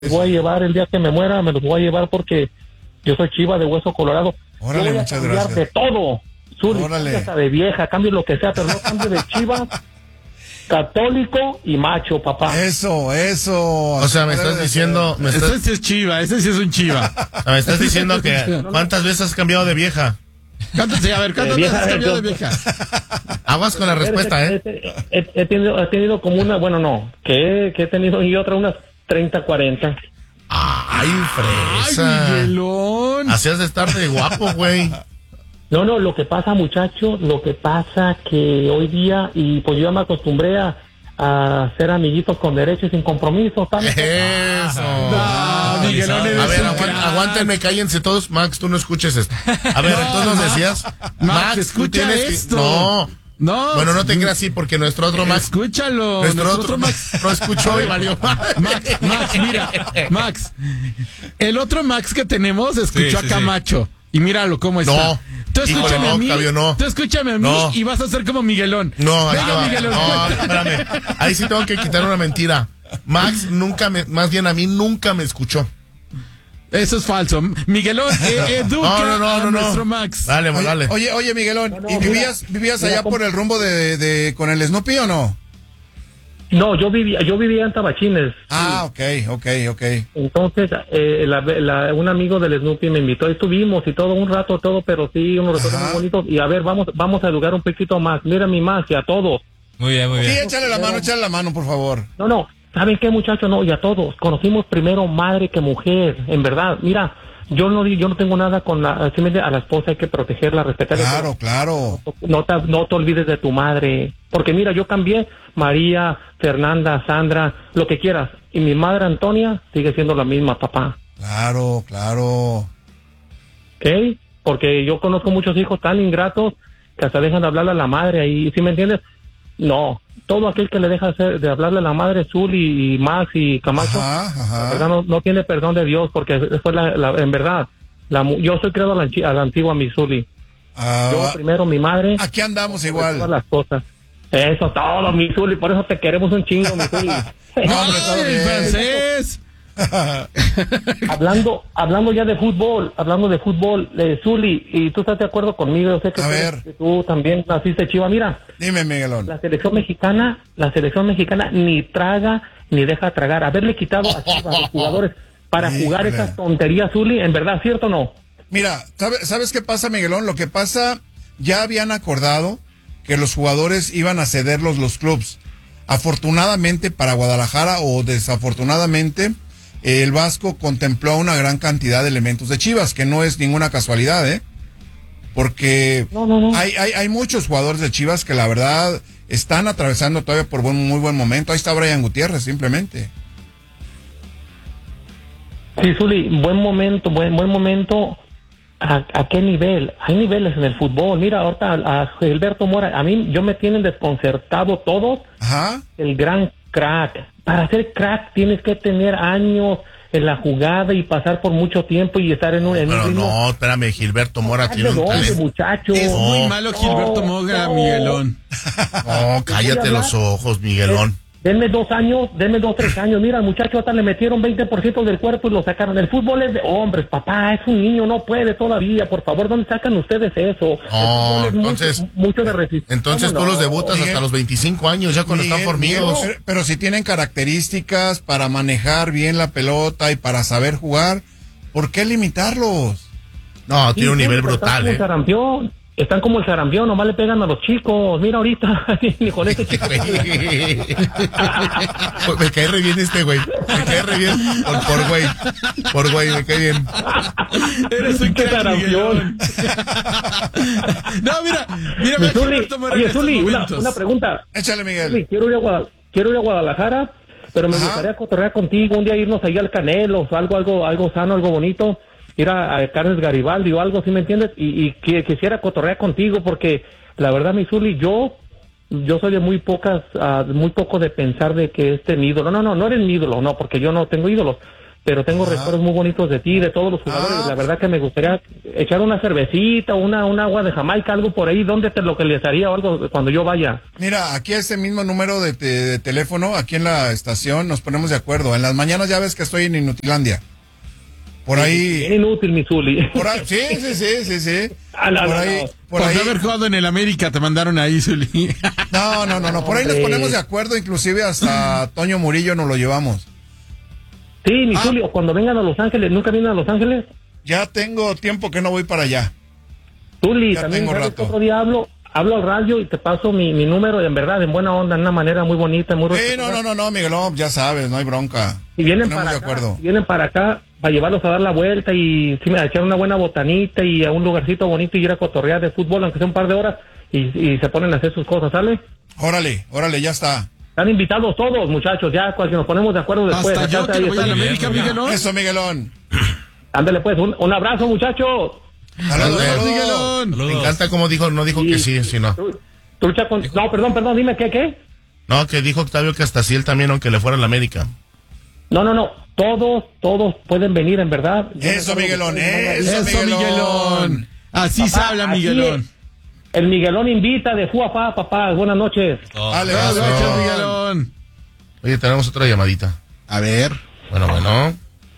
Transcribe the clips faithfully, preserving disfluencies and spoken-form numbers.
Los voy a llevar el día que me muera, me los voy a llevar porque yo soy Chiva de hueso colorado. Órale, yo voy a muchas cambiar gracias. de todo. Zuli, Órale. hasta de vieja, cambio lo que sea, pero no cambio de Chiva, católico y macho, papá. Eso, eso. O sea, me estás diciendo, me estás, Ese sí es chiva, ese sí es un chiva. me estás diciendo que ¿cuántas veces has cambiado de vieja? Cántese, a ver, ¿cuántas De veces vieja, has cambiado de yo- vieja? Aguas con la respuesta, ¿eh? He, he- he tenido, he tenido como una, bueno, no, que, que he tenido y otra unas treinta, cuarenta. Ay, Ay, fresa. Miguelón. Hacías de estar de guapo, güey. No, no, lo que pasa, muchacho, lo que pasa que hoy día, y pues yo ya me acostumbré a, a ser amiguitos con derechos y sin compromiso, ¿sabes? Eso. No, Miguelón, eres A ver, un aguan- crack. aguántenme, cállense todos. Max, tú no escuches esto. A ver, entonces nos decías. Max, tú escucha tienes que- esto. No. No. Bueno, no te creas así porque nuestro otro Max. Escúchalo. Nuestro otro Max no escuchó y valió. Max, Max, mira, Max, el otro Max que tenemos escuchó Sí, a sí, Camacho y míralo cómo está. No. Tú escúchame Híjole, no, a mí, Octavio, no. tú escúchame a mí No. y vas a ser como Miguelón. No, ahí Venga, te va. Miguelón, No, cuenta. espérame. Ahí sí tengo que quitar una mentira. Max nunca me, más bien a mí nunca me escuchó. Eso es falso. Miguelón, eh, educa No, no, no, a no, no. nuestro Max. Dale, Oye, dale. oye, oye, Miguelón, No, no, ¿y mira, vivías, vivías mira allá cómo- por el rumbo de, de con el Snoopy o no? No, yo vivía, yo vivía en Tabachines. Ah, ok, ok, ok. Entonces, eh, la- la- un amigo del Snoopy me invitó, y estuvimos y todo, un rato, todo, pero sí, unos recuerdos Ajá. muy bonitos. Y a ver, vamos vamos a educar un poquito más. Mira mi más y a todos. Muy bien, muy Sí, bien. échale la mano, échale la mano, por favor. No, no, ¿saben qué, muchachos? No, y a todos. Conocimos primero madre que mujer, en verdad. Mira, yo no di- yo no tengo nada con la, simplemente a la esposa hay que protegerla, respetarla. Claro, claro. No te, no te olvides de tu madre. Porque mira, yo cambié María, Fernanda, Sandra, lo que quieras. Y mi madre Antonia sigue siendo la misma, papá. Claro, claro. ¿Ok? Porque yo conozco muchos hijos tan ingratos que hasta dejan de hablarle a la madre ahí. ¿Sí me entiendes? No. Todo aquel que le deja hacer- de hablarle a la madre, Zuli y Max y Camacho, Ajá, la ajá. verdad no, no tiene perdón de Dios, porque eso es la, la- en verdad, la, mu- yo soy criado a la, anchi- a la antigua, mi Zuli. Ah, Yo primero mi madre, aquí andamos todas igual. las cosas. Eso todo, mi Zuli, por eso te queremos un chingo, mi Zuli. No, hombre, todo ¡Ay, el bien. francés! hablando, hablando ya de fútbol, hablando de fútbol, eh, Zuli, y tú estás de acuerdo conmigo, yo sé que, A tú, ver. que tú también naciste Chiva, mira, Dime, Miguelón. la selección mexicana, la selección mexicana ni traga ni deja tragar. Haberle quitado a Chivas a los jugadores para jugar Híjole. esas tonterías, Zuli, en verdad, ¿cierto o no? Mira, ¿sabe- ¿sabes qué pasa, Miguelón? Lo que pasa, ya habían acordado que los jugadores iban a cederlos los clubs. Afortunadamente para Guadalajara o desafortunadamente, eh, el Vasco contempló una gran cantidad de elementos de Chivas, que no es ninguna casualidad, ¿eh? Porque No, no, no. Hay, hay, hay muchos jugadores de Chivas que la verdad están atravesando todavía por buen, muy buen momento. Ahí está Brian Gutiérrez, simplemente. Sí, Zuli, buen momento, buen, buen momento. ¿A, ¿A qué nivel? Hay niveles en el fútbol. Mira, ahorita a, a Gilberto Mora, a mí yo me tienen desconcertado todos. Ajá. El gran crack. Para ser crack tienes que tener años en la jugada y pasar por mucho tiempo y estar en un, en un Pero ritmo. no, espérame, Gilberto Mora ¿De tiene un dónde, talento. muchacho? Es muy No. malo Gilberto No, Moga, no. Miguelón. No, cállate hablar? los ojos, Miguelón. Denme dos años, denme dos, tres años. Mira, al muchacho hasta le metieron veinte por ciento del cuerpo y lo sacaron. El fútbol es de hombres, papá, es un niño, no puede todavía. Por favor, ¿dónde sacan ustedes eso? El No, fútbol es entonces- mucho, mucho de resistencia. Entonces tú los debutas Miguel. hasta los veinticinco años, ya cuando están Miguel, formidos. Miguel, pero, pero si tienen características para manejar bien la pelota y para saber jugar, ¿por qué limitarlos? No, tiene un Sí, nivel pero brutal, están como el ¿eh? sarampión. Están como el sarampión, nomás le pegan a los chicos. Mira ahorita, ni con ese chico. Pues me cae re bien este güey. Me cae re bien. Por, por güey. Por güey, me cae bien. Eres un Pinche crack, sarampión. Miguelón. No, mira, mira, Mi mira, Zuli, Gilberto Moga en oye, estos Zuli, una, momentos. una pregunta. Échale, Miguel. Zuli, quiero ir a Guada- quiero ir a Guadalajara, pero me Ajá. gustaría cotorrear contigo, un día irnos allá al Canelo, o algo, algo, algo sano, algo bonito, ir a, a Carnes Garibaldi o algo, ¿sí me entiendes? Y, y que quisiera cotorrear contigo, porque la verdad, mi Zuli, yo, yo soy de muy pocas, ah, muy poco de pensar de que este mi ídolo, no, no, no eres mi ídolo, no, porque yo no tengo ídolos, pero tengo Ah. recuerdos muy bonitos de ti, de todos los jugadores. Ah. La verdad que me gustaría echar una cervecita, una, una agua de Jamaica, algo por ahí. ¿Dónde te localizaría o algo cuando yo vaya? Mira, aquí ese mismo número de, te- de teléfono, aquí en la estación, nos ponemos de acuerdo. En las mañanas ya ves que estoy en Inutilandia. Por Bien ahí... inútil, mi Zuli. Por ahí, sí, sí, sí, sí, sí. Ah, no, por no, ahí, no. por Por ahí. haber jugado en el América te mandaron ahí, Zuli. No, no, no, no. Por ahí nos Hombre. ponemos de acuerdo, inclusive hasta Toño Murillo nos lo llevamos. Sí, mi Ah. Zuli, o cuando vengan a Los Ángeles, ¿nunca vienen a Los Ángeles? Ya tengo tiempo que no voy para allá. Zuli, Ya también tengo sabes rato. que otro día hablo, hablo al radio y te paso mi, mi número, y en verdad, en buena onda, en una manera muy bonita, muy Sí, no, no, no, no, Miguelón, ya sabes, no hay bronca. Y vienen Ponemos para de acá, acuerdo. si vienen para acá, para llevarlos a dar la vuelta y sí, a echar una buena botanita y a un lugarcito bonito y ir a cotorrear de fútbol, aunque sea un par de horas, y, y se ponen a hacer sus cosas, ¿sale? Órale, órale, ya está. Están invitados todos, muchachos, ya, cual que nos ponemos de acuerdo después. Hasta yo Acá que ahí le voy a la está. América, Miguelón. Eso, Miguelón. Ándale pues, un, un abrazo, muchachos. Saludos, Saludos, saludos. Miguelón. Me encanta cómo dijo, no dijo que sí, sino. Trucha con... No, perdón, perdón, dime, ¿qué, qué? No, que dijo Octavio que hasta sí él también, aunque le fuera a la América. No, no, no, todos, todos pueden venir, en verdad. Yo me Eso, acuerdo que Miguelón, ustedes eso, mandan- Eso, Miguelón. Miguelón. Así se Papá, habla, aquí Miguelón. El Miguelón invita de fu a fa, papá. Buenas noches. Dale, Buenas eso. noches, Miguelón. Oye, tenemos otra llamadita. A ver. Bueno, bueno.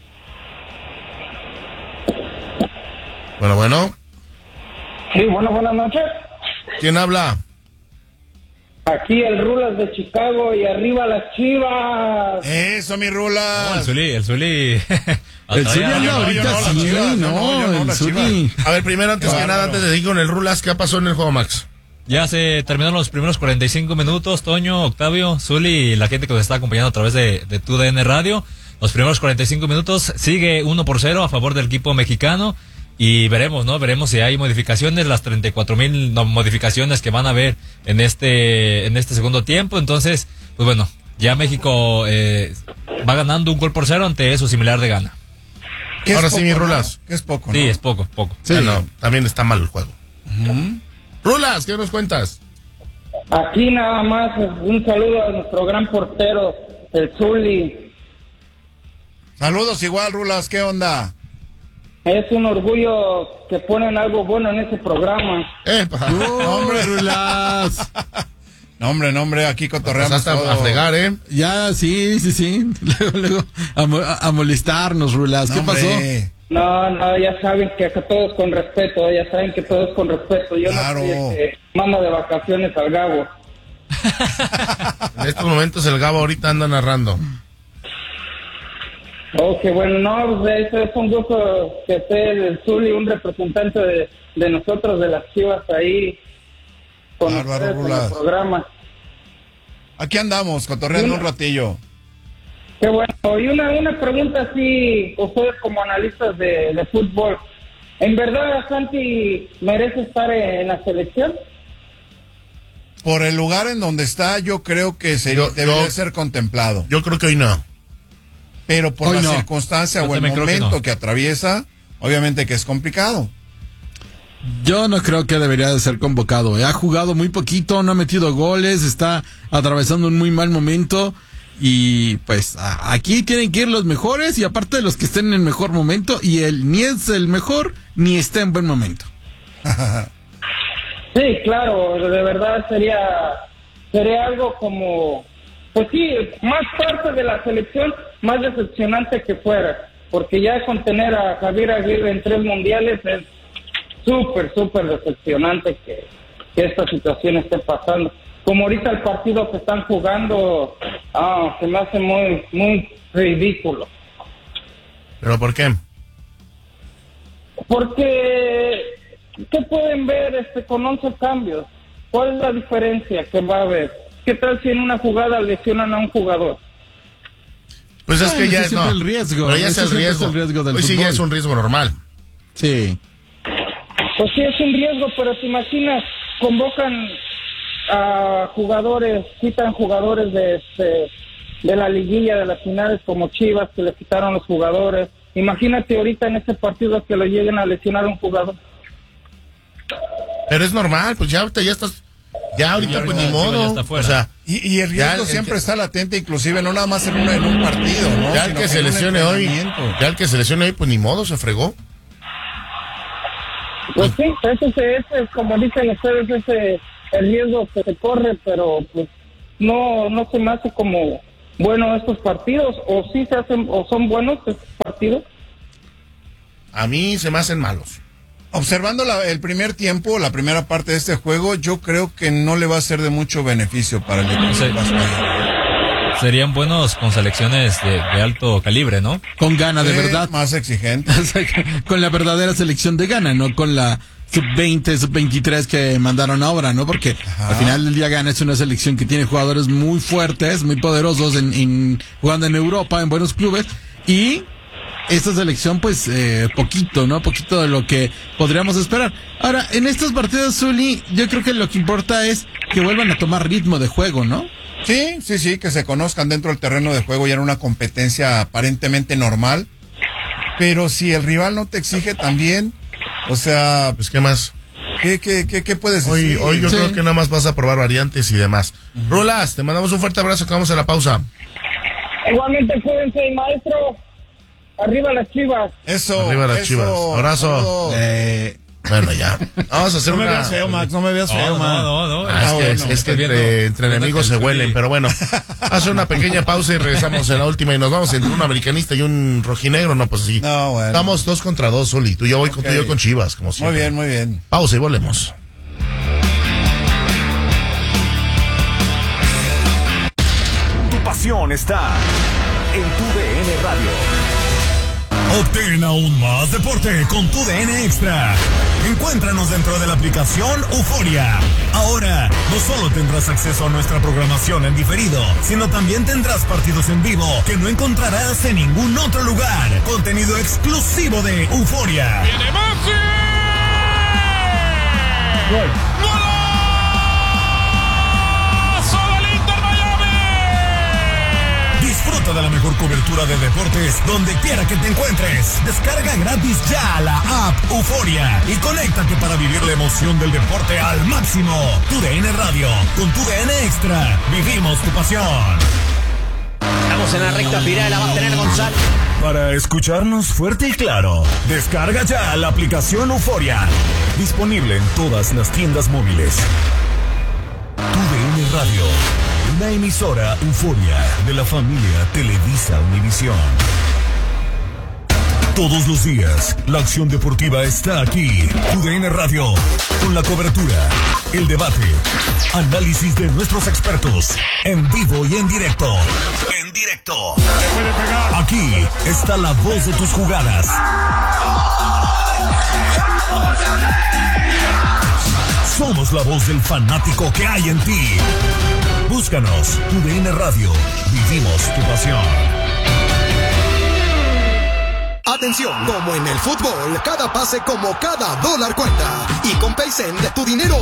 Bueno, bueno. Sí, bueno, buenas noches. ¿Quién habla? Aquí el Rulas de Chicago y arriba las Chivas. Eso, mi No, el Rula. Zuli, el Zuli. El Zuli Todavía- anda no, ahorita yo no, las sí, Chivas, no, no, yo no, el las Zuli. A ver, primero, antes Qué que nada, bárbaro. antes de ir con el Rulas, ¿qué pasó en el juego, Max? Ya se terminaron los primeros cuarenta y cinco minutos, Toño, Octavio, Zuli y la gente que nos está acompañando a través de, de tu D N Radio. Los primeros cuarenta y cinco minutos sigue uno por cero a favor del equipo mexicano y veremos, ¿no? Veremos si hay modificaciones, las treinta y cuatro mil no, modificaciones que van a haber en este, en este segundo tiempo. Entonces, pues bueno, ya México eh, va ganando un gol por cero ante su similar de Ghana. Que es Ahora sí, poco, mi ¿no? Rulas. Que es poco, ¿no? Sí, es poco, poco. Sí, no, también está mal el juego. Rulas, ¿qué nos cuentas? Aquí nada más un saludo a nuestro gran portero, el Zuli. Saludos igual, Rulas, ¿qué onda? Es un orgullo que ponen algo bueno en ese programa. Eh, pa- ¡Hombre, Rulas! No, hombre, no, hombre, aquí cotorreamos Pasaste todo. a fregar, ¿eh? Ya, sí, sí, sí. Luego, luego, a, mo- a molestarnos, Rulas. ¿Qué No, pasó? hombre. No, no, ya saben que acá todo es con respeto, ya saben que todo es con respeto. Yo Claro. no soy este, manda de vacaciones al Gabo. En estos momentos el Gabo ahorita anda narrando. Oh, qué bueno, no, pues, eso es un gusto que esté el Zuli, un representante de, de nosotros, de las Chivas, ahí con Bárbaro, ustedes en Rulas. el programa. Aquí andamos, cotorreando un ratillo. Qué bueno. Y una, una pregunta así, ustedes como analistas de, de fútbol, ¿en verdad Santi merece estar en la selección? Por el lugar en donde está, yo creo que se Yo- debería yo- ser contemplado. Yo creo que hoy no. Pero por Hoy la no. circunstancia Yo o el también creo que momento no. que atraviesa, obviamente que es complicado. Yo no creo que debería de ser convocado. ¿eh? Ha jugado muy poquito, no ha metido goles, está atravesando un muy mal momento. Y pues a- aquí tienen que ir los mejores y aparte de los que estén en el mejor momento. Y él ni es el mejor ni está en buen momento. Sí, claro, de verdad sería sería algo como, pues sí, más parte de la selección, más decepcionante que fuera, porque ya con tener a Javier Aguirre en tres mundiales es súper, súper decepcionante que, que esta situación esté pasando. Como ahorita el partido que están jugando, ah, se me hace muy, muy ridículo. ¿Pero por qué? Porque, ¿qué pueden ver este con once cambios? ¿Cuál es la diferencia que va a haber? ¿Qué tal si en una jugada lesionan a un jugador? Pues es Bueno, que ya ese es siempre no. el riesgo, Pero ya es ese el siempre es riesgo. el riesgo del Hoy sí ya fútbol. es un riesgo normal. Sí. Pues sí, es un riesgo, pero te imaginas, convocan a jugadores, quitan jugadores de este, de la liguilla, de las finales, como Chivas, que le quitaron los jugadores. Imagínate ahorita en ese partido que lo lleguen a lesionar a un jugador. Pero es normal, pues ya ahorita ya estás Ya ahorita Ya pues ahorita ni Chivas ya modo. está O fuera. sea, Y, y el riesgo Ya el- siempre el- está latente, inclusive no nada más en, una, en un partido, ¿no? ya el Sino que en se un lesione hoy, entrenamiento. ya el que se lesione hoy, pues ni modo, se fregó. Pues sí, ese, ese, ese, como dicen ustedes, ese el riesgo que se corre, pero pues no no se me hace como bueno estos partidos, o sí se hacen, o son buenos estos partidos. A mí se me hacen malos. Observando la- el primer tiempo, la primera parte de este juego, yo creo que no le va a ser de mucho beneficio para el equipo. Sí. Serían buenos con selecciones de, de alto calibre, ¿no? Con gana, de Sí, verdad. más exigente. O sea, con la verdadera selección de Ghana, no con la sub veinte, sub veintitrés que mandaron ahora, ¿no? Porque Ajá. al final del día Ghana es una selección que tiene jugadores muy fuertes, muy poderosos en, en jugando en Europa, en buenos clubes, y esta selección, pues, eh, poquito, ¿no? Poquito de lo que podríamos esperar. Ahora, en estos partidos, Zuli, yo creo que lo que importa es que vuelvan a tomar ritmo de juego, ¿no? Sí, sí, sí, que se conozcan dentro del terreno de juego ya en una competencia aparentemente normal. Pero si el rival no te exige también, o sea, Pues, ¿qué más? ¿qué, qué, qué, qué puedes Hoy, decir? hoy yo Sí. creo que nada más vas a probar variantes y demás. Rolas, te mandamos un fuerte abrazo, que vamos a la pausa. Igualmente, cuídense, maestro. Arriba las Chivas. Eso, Arriba las eso, Chivas. Abrazo. todo. Eh, Bueno, ya. Vamos a hacer No me una... veas feo, Max, no me veas No, feo, no, man. no, no. Ah, es Ah, que, bueno, es que estoy entre, viendo- entre viendo enemigos que se el Zuli- huelen, pero bueno, hace una pequeña pausa y regresamos en la última y nos vamos entre un americanista y un rojinegro, no, pues sí. No, bueno. Estamos dos contra dos, Zuli, tú y yo voy con Ok. tú y yo con Chivas, como Muy siempre. bien, muy bien. Pausa y volvemos. Tu pasión está en Tu D N Radio. Obtén aún más deporte con Tu D N Extra. Encuéntranos dentro de la aplicación Euforia. Ahora, no solo tendrás acceso a nuestra programación en diferido, sino también tendrás partidos en vivo que no encontrarás en ningún otro lugar. Contenido exclusivo de Euforia. Disfruta de la mejor cobertura de deportes donde quiera que te encuentres. Descarga gratis ya la app Euforia y conéctate para vivir la emoción del deporte al máximo. Tu D N Radio, con Tu D N Extra, vivimos tu pasión. Estamos en la recta final, la va a tener Gonzalo. Para escucharnos fuerte y claro, descarga ya la aplicación Euforia. Disponible en todas las tiendas móviles. Tu D N Radio, una emisora Euforia de la familia Televisa Univisión. Todos los días, la acción deportiva está aquí. Tu D N Radio, con la cobertura, el debate, análisis de nuestros expertos, en vivo y en directo. En directo. Aquí está la voz de tus jugadas. Somos la voz del fanático que hay en ti. Búscanos, Tu D N Radio. Vivimos tu pasión. Atención, como en el fútbol, cada pase como cada dólar cuenta. Y con Paysend, tu dinero